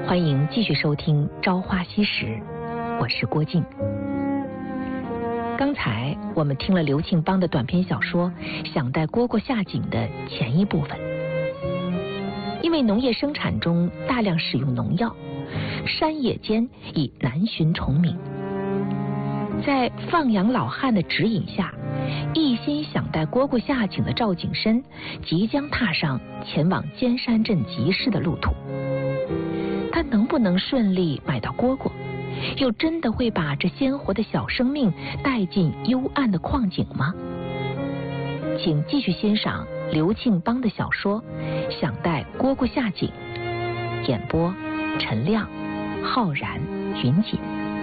欢迎继续收听《朝花夕拾》，我是郭靖。刚才我们听了刘庆邦的短篇小说《想带蝈蝈下井》的前一部分。因为农业生产中大量使用农药，山野间已难寻虫鸣。在放羊老汉的指引下，一心想带蝈蝈下井的赵景深即将踏上前往尖山镇集市的路途。他能不能顺利买到蝈蝈，又真的会把这鲜活的小生命带进幽暗的矿井吗？请继续欣赏刘庆邦的小说《想带蝈蝈下井》，演播陈亮、浩然、云锦。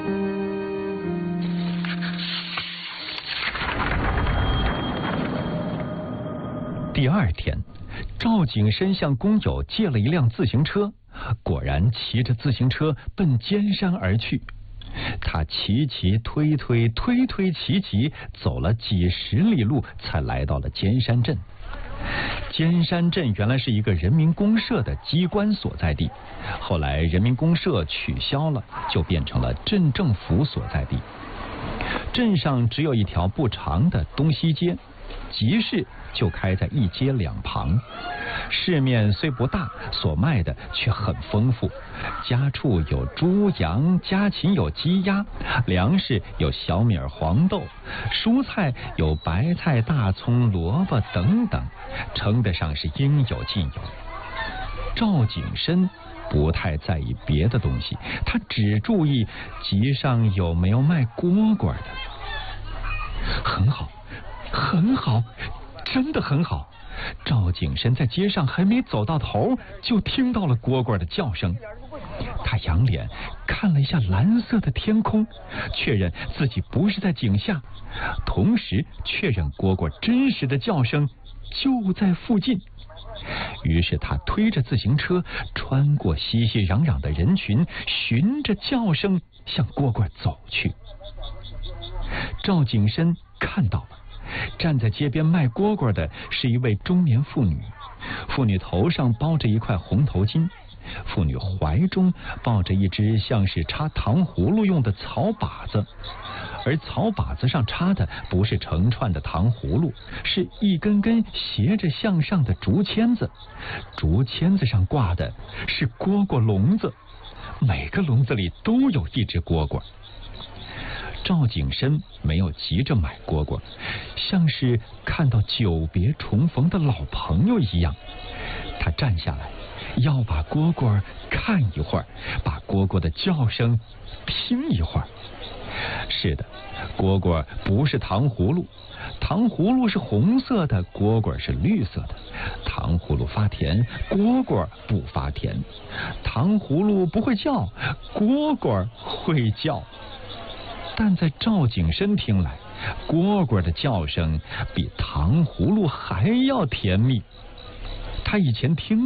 第二天，赵景深向工友借了一辆自行车，果然骑着自行车奔尖山而去。他骑骑推推推推骑骑，走了几十里路，才来到了尖山镇。尖山镇原来是一个人民公社的机关所在地，后来人民公社取消了，就变成了镇政府所在地。镇上只有一条不长的东西街，集市就开在一街两旁，市面虽不大，所卖的却很丰富。家畜有猪羊，家禽有鸡鸭，粮食有小米黄豆，蔬菜有白菜大葱萝卜等等，称得上是应有尽有。赵景深不太在意别的东西，他只注意集上有没有卖蝈蝈的。很好，很好，真的很好。赵景深在街上还没走到头，就听到了蝈蝈的叫声。他仰脸看了一下蓝色的天空，确认自己不是在井下，同时确认蝈蝈真实的叫声就在附近。于是他推着自行车，穿过熙熙攘攘的人群，循着叫声向蝈蝈走去。赵景深看到了，站在街边卖蝈蝈的是一位中年妇女，妇女头上包着一块红头巾，妇女怀中抱着一只像是插糖葫芦用的草把子，而草把子上插的不是成串的糖葫芦，是一根根斜着向上的竹签子，竹签子上挂的是蝈蝈笼子，每个笼子里都有一只蝈蝈。赵景深没有急着买蝈蝈，像是看到久别重逢的老朋友一样。他站下来，要把蝈蝈看一会儿，把蝈蝈的叫声听一会儿。是的，蝈蝈不是糖葫芦，糖葫芦是红色的，蝈蝈是绿色的。糖葫芦发甜，蝈蝈不发甜。糖葫芦不会叫，蝈蝈会叫。但在赵景深听来，蝈蝈的叫声比糖葫芦还要甜蜜。他以前听